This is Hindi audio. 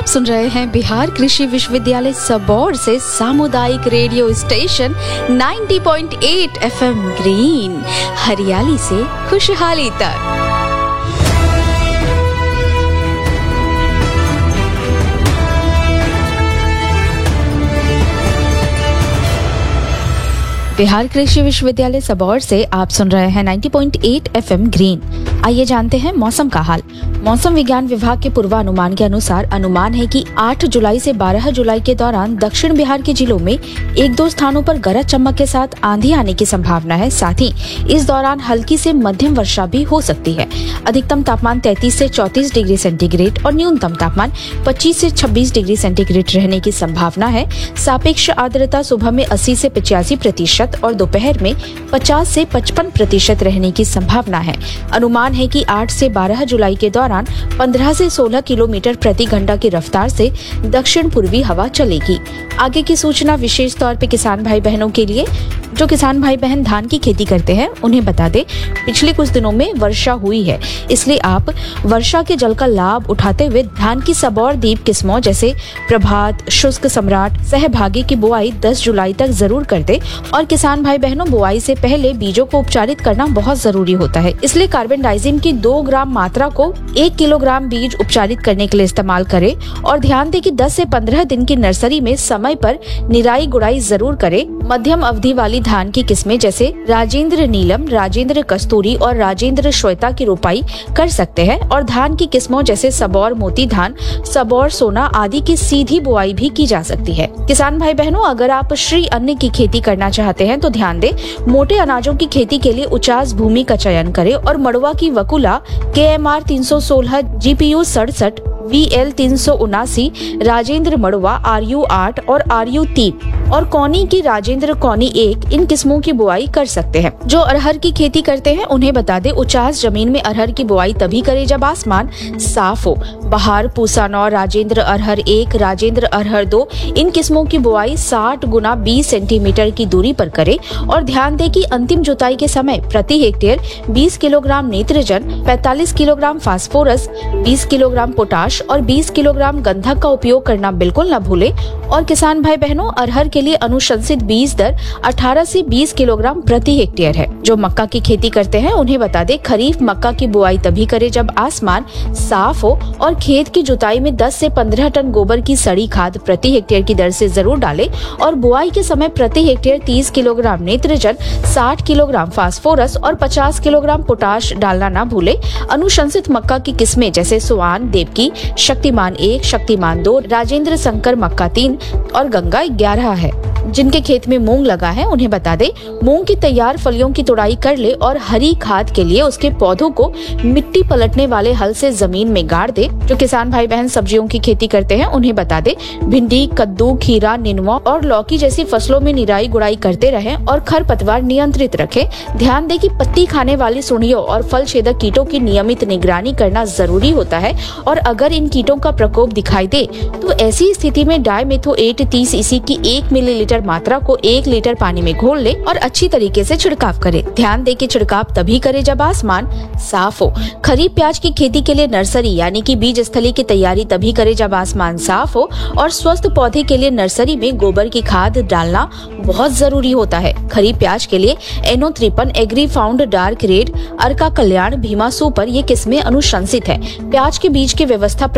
आप सुन रहे हैं बिहार कृषि विश्वविद्यालय सबौर से सामुदायिक रेडियो स्टेशन 90.8 FM ग्रीन, हरियाली से खुशहाली तक। बिहार कृषि विश्वविद्यालय सबौर से आप सुन रहे हैं 90.8 FM ग्रीन। आइए जानते हैं मौसम का हाल। मौसम विज्ञान विभाग के पूर्वानुमान के अनुसार अनुमान है कि 8 जुलाई से 12 जुलाई के दौरान दक्षिण बिहार के जिलों में एक दो स्थानों पर गरज चमक के साथ आंधी आने की संभावना है। साथ ही इस दौरान हल्की से मध्यम वर्षा भी हो सकती है। अधिकतम तापमान 33 से 34 डिग्री सेंटीग्रेड और न्यूनतम तापमान 25 से 26 डिग्री सेंटीग्रेड रहने की संभावना है। सापेक्ष आर्द्रता सुबह में 80 से 85% और दोपहर में 50 से 55% रहने की संभावना है। अनुमान है कि 8 से 12 जुलाई के दौरान 15 से 16 किलोमीटर प्रति घंटा की रफ्तार से दक्षिण पूर्वी हवा चलेगी। आगे की सूचना विशेष तौर पे किसान भाई बहनों के लिए। जो किसान भाई बहन धान की खेती करते हैं उन्हें बता दें, पिछले कुछ दिनों में वर्षा हुई है, इसलिए आप वर्षा के जल का लाभ उठाते हुए धान की सबौर दीप किस्मों जैसे प्रभात, शुष्क सम्राट, सहभागी की बुआई 10 जुलाई तक जरूर कर दे। और किसान भाई बहनों, बुआई से पहले बीजों को उपचारित करना बहुत जरूरी होता है, इसलिए कार्बेंडाइजिम की 2 ग्राम मात्रा को 1 किलोग्राम बीज उपचारित करने के लिए इस्तेमाल करें। और ध्यान दें कि 10 से 15 दिन की नर्सरी में समय पर निराई गुड़ाई जरूर करें। मध्यम अवधि वाली धान की किस्में जैसे राजेंद्र नीलम, राजेंद्र कस्तूरी और राजेंद्र श्वेता की रोपाई कर सकते हैं। और धान की किस्मों जैसे सबौर मोती धान, सबौर सोना आदि की सीधी बुआई भी की जा सकती है। किसान भाई बहनों, अगर आप श्री अन्न की खेती करना चाहते हैं तो ध्यान दें, मोटे अनाजों की खेती के लिए उचास भूमि का चयन करें और मड़वा की वकुला KMR 316, GPU 67, VL 379, राजेंद्र मड़वा RU 8 और RU 3 और कौनी की राजेंद्र कौनी 1 इन किस्मों की बुआई कर सकते हैं। जो अरहर की खेती करते हैं उन्हें बता दें, उचास जमीन में अरहर की बुआई तभी करें जब आसमान साफ हो। बहार, पूसा 9, राजेंद्र अरहर 1, राजेंद्र अरहर 2 इन किस्मों की बुआई 60 गुना 20 सेंटीमीटर की दूरी पर करें। और ध्यान दें कि अंतिम जुताई के समय प्रति हेक्टेयर 20 किलोग्राम नेत्रजन, 45 किलोग्राम फास्फोरस, 20 किलोग्राम पोटाश और 20 किलोग्राम गंधक का उपयोग करना बिल्कुल न भूलें। और किसान भाई बहनों, अरहर के लिए अनुशंसित बीज दर 18 से 20 किलोग्राम प्रति हेक्टेयर है। जो मक्का की खेती करते हैं उन्हें बता दें, खरीफ मक्का की बुआई तभी करें जब आसमान साफ हो और खेत की जुताई में 10 से 15 टन गोबर की सड़ी खाद प्रति हेक्टेयर की दर से जरूर डालें। और बुआई के समय प्रति हेक्टेयर 30 किलोग्राम नेत्रजन, 60 किलोग्राम फास्फोरस और 50 किलोग्राम पोटाश डालना न भूलें। अनुशंसित मक्का की किस्में जैसे सुआन, देवकी, शक्तिमान 1, शक्तिमान 2, राजेंद्र शंकर मक्का 3 और गंगा 11 है। जिनके खेत में मूंग लगा है उन्हें बता दें, मूंग की तैयार फलियों की तुड़ाई कर ले और हरी खाद के लिए उसके पौधों को मिट्टी पलटने वाले हल से जमीन में गाड़ दे। जो किसान भाई बहन सब्जियों की खेती करते हैं उन्हें बता दें, भिंडी, कद्दू, खीरा, निनुआ और लौकी जैसी फसलों में निराई गुड़ाई करते रहें और खरपतवार नियंत्रित रखें। ध्यान दें कि पत्ती खाने वाली सुंडियों और फल छेदक कीटों की नियमित निगरानी करना जरूरी होता है। और अगर इन कीटों का प्रकोप दिखाई दे तो ऐसी स्थिति में डायमेथोएट 30 EC की 1 मिलीलीटर मात्रा को 1 लीटर पानी में घोल ले और अच्छी तरीके से छिड़काव करें। ध्यान दें कि छिड़काव तभी करें जब आसमान साफ हो। खरीफ प्याज की खेती के लिए नर्सरी यानी कि बीज स्थली की तैयारी तभी करें जब आसमान साफ हो। और स्वस्थ पौधे के लिए नर्सरी में गोबर की खाद डालना बहुत जरूरी होता है। खरीफ प्याज के लिए NO53, agree found dark red, अर्का कल्याण, भीमा सुपर ये किस्में अनुशंसित है। प्याज के बीज की व्यवस्था